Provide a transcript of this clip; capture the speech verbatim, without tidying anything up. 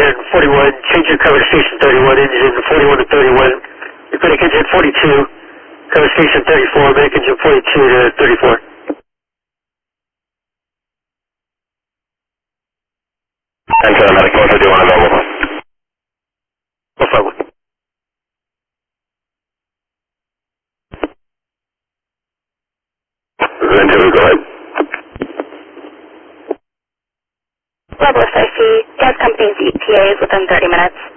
engine forty-one, change your cover to station thirty-one, engine forty-one to thirty-one. You put engine forty-two, cover station thirty-four, make engine forty-two to thirty-four. And to the medic motor, do you want to mobile? No problem. Then two, go ahead. Levelist I C, gas company's E T A is within thirty minutes.